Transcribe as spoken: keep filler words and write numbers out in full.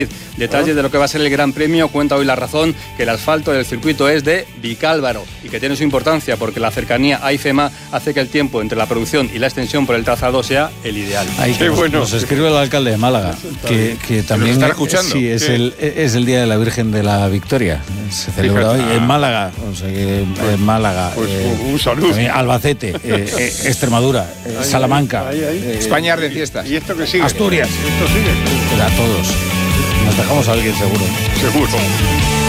Detalles de lo que va a ser el Gran Premio. Cuenta hoy La Razón que el asfalto del circuito es de Vicálvaro y que tiene su importancia porque la cercanía a IFEMA hace que el tiempo entre la producción y la extensión por el trazado sea el ideal. Ay, qué bueno. Nos escribe el alcalde de Málaga que, que también está escuchando. Sí, es el, es el Día de la Virgen de la Victoria. Se celebra Fíjate. hoy en Málaga. O sea que en Málaga. Pues eh, un saludo. Albacete, eh, eh, Extremadura, eh, Ahí, Salamanca. ahí, ahí. eh, España arde en fiestas. ¿Y esto qué sigue? Asturias. Esto sigue. A todos. Nos dejamos a alguien seguro. Seguro.